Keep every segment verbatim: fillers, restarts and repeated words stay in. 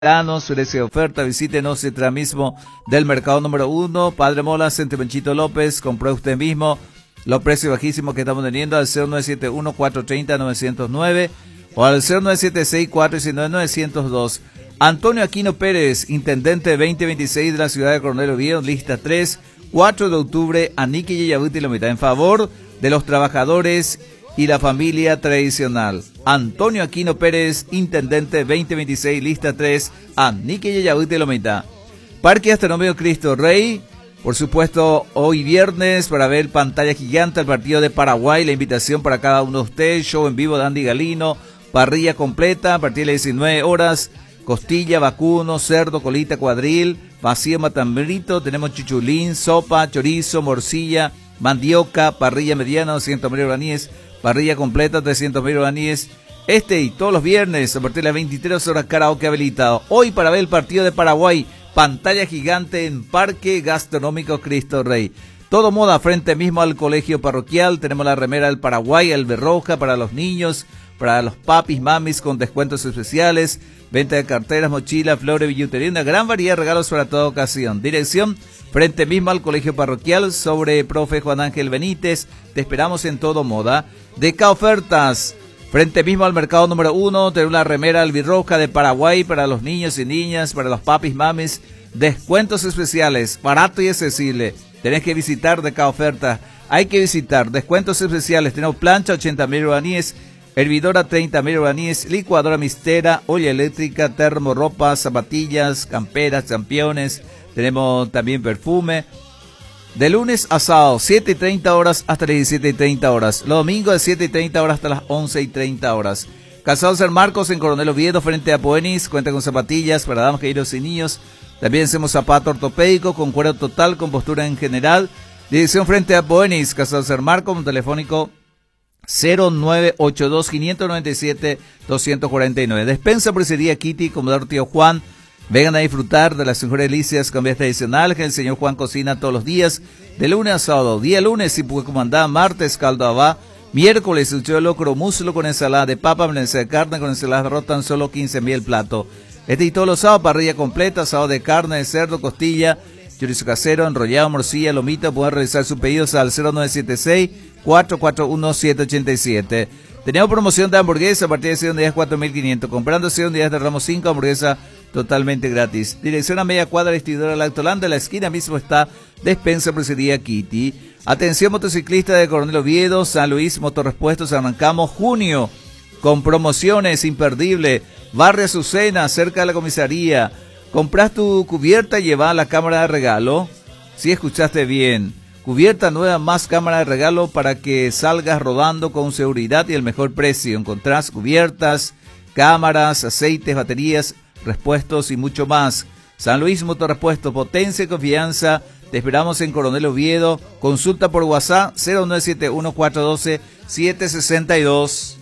Su de oferta, visítenos detrás mismo del mercado número uno, Padre Molas, entre Benchito López, compré usted mismo los precios bajísimos que estamos teniendo al cero nueve siete uno, cuatro tres cero, nueve cero nueve o al cero nueve siete seis, cuatro uno nueve, nueve cero dos. Antonio Aquino Pérez, intendente veinte veintiséis de la ciudad de Coronel Oviedo, lista tres, cuatro de octubre, Anique y Yabuti Lomita, en favor de los trabajadores y la familia tradicional. Antonio Aquino Pérez, intendente veinte veintiséis, lista tres, Anique y Yabuti Lomita. Parque Astronómico Cristo Rey, por supuesto, hoy viernes para ver pantalla gigante al partido de Paraguay. La invitación para cada uno de ustedes, show en vivo de Andy Galino, parrilla completa a partir de las diecinueve horas, costilla, vacuno, cerdo, colita, cuadril, vacío, matambrito, tenemos chuchulín, sopa, chorizo, morcilla, mandioca, parrilla mediana, doscientos mil guaraníes, parrilla completa, trescientos mil guaraníes. Este y todos los viernes a partir de las veintitrés horas, karaoke habilitado. Hoy para ver el partido de Paraguay, pantalla gigante en Parque Gastronómico Cristo Rey. Todo moda frente mismo al colegio parroquial. Tenemos la remera del Paraguay, el roja para los niños, para los papis, mamis con descuentos especiales, venta de carteras, mochilas, flores, billutería, una gran variedad de regalos para toda ocasión. Dirección frente mismo al colegio parroquial, sobre profe Juan Ángel Benítez. Te esperamos en Todo Moda. D K Ofertas, frente mismo al mercado número uno, tenemos la remera albirroja de Paraguay para los niños y niñas, para los papis, mamis, descuentos especiales, barato y accesible. Tenés que visitar D K Ofertas, hay que visitar, descuentos especiales. Tenemos plancha ochenta mil guaraníes, hervidora treinta mil guaraníes, licuadora mistera, olla eléctrica, termo, ropa, zapatillas, camperas, championes. Tenemos también perfume. De lunes a sábado, siete y treinta horas hasta las diecisiete y treinta horas. Los domingos de siete y treinta horas hasta las once y treinta horas. Calzado San Marcos en Coronel Oviedo frente a Poenis. Cuenta con zapatillas para damas, caballeros y niños. También hacemos zapato ortopédico con cuero total, con postura en general. Dirección frente a Poenis. Calzado San Marcos, un telefónico cero nueve ocho dos, cinco nueve siete, dos cuatro nueve. Despensa Presería Kitty, Comodoro Tío Juan. Vengan a disfrutar de las mejores delicias con vías tradicionales que el señor Juan cocina todos los días, de lunes a sábado. Día lunes, si puede comandar, martes, caldo abá, miércoles, sucho de locro, muslo con ensalada de papa, milanesa de carne con ensalada de arroz, tan solo quince mil el plato. Este y todos los sábados, parrilla completa, asado de carne, de cerdo, costilla, chorizo casero, enrollado, morcilla, lomita. Pueden realizar sus pedidos al cero nueve siete seis, cuatro cuatro uno, siete ocho siete. Tenemos promoción de hamburguesa a partir de cien días, cuatro mil quinientos. Comprando cien días de ramos cinco, hamburguesa totalmente gratis. Dirección a media cuadra, distribuidora Lactolanda. En la esquina mismo está Despensa Presería Kitty. Atención motociclista de Coronel Oviedo, San Luis, Motorrepuestos. Arrancamos junio con promociones imperdible. Barrio Azucena, cerca de la comisaría. Compras tu cubierta y lleva la cámara de regalo. Si escuchaste bien. Cubierta nueva más cámara de regalo para que salgas rodando con seguridad y el mejor precio. Encontrás cubiertas, cámaras, aceites, baterías, repuestos y mucho más. San Luis Motorrepuesto, potencia y confianza. Te esperamos en Coronel Oviedo. Consulta por WhatsApp cero nueve siete uno, cuatro uno dos, siete seis dos.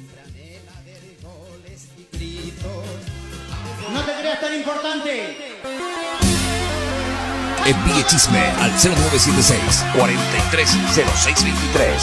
No te creas tan importante. Envíe chisme al cero nueve siete seis, cuatro tres, cero seis dos tres.